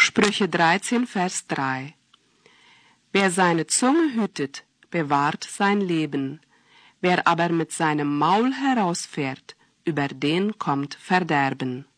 Sprüche 13, Vers 3. Wer seine Zunge hütet, bewahrt sein Leben. Wer aber mit seinem Maul herausfährt, über den kommt Verderben.